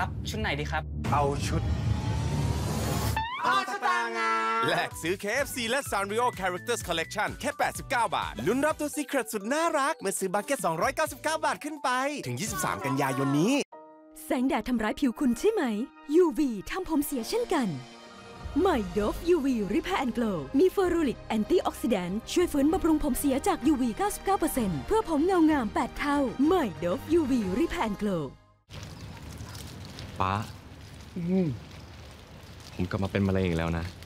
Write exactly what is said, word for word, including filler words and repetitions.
รับชุดไหนดีครับเอาชุดพอสตางาแลกซื้อ เค เอฟ ซี และ Sanrio Characters Collection แค่แปดสิบเก้าบาทลุ้นรับตัว Secret สุดน่ารักเมื่อซื้อบัคเก็ตสองร้อยเก้าสิบเก้าบาทขึ้นไปถึงยี่สิบสามกันยายนนี้แสงแดดทำร้ายผิวคุณใช่ไหม ยู วี ทำผมเสียเช่นกันใหม่ โดฟ ยู วี Repair and Glow มีเฟอรูริกแอนตี้ออกซิแดนต์ช่วยฟื้นบำรุงผมเสียจาก ยู วี เก้าสิบเก้าเปอร์เซ็นต์ เพื่อผมเงางามแปดเท่าใหม่ โดฟ ยู วี Repair and Glow ป้าผมกลับมาเป็นมะเร็งอีกแล้วนะ